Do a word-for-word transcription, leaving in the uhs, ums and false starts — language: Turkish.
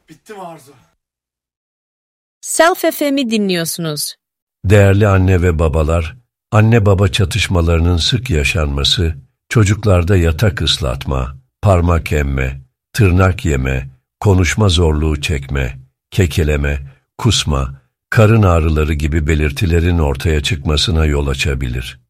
Bitti mi Arzu? Self F M'i dinliyorsunuz. Değerli anne ve babalar, anne baba çatışmalarının sık yaşanması, çocuklarda yatak ıslatma, parmak emme, tırnak yeme, konuşma zorluğu çekme, kekeleme, kusma, karın ağrıları gibi belirtilerin ortaya çıkmasına yol açabilir.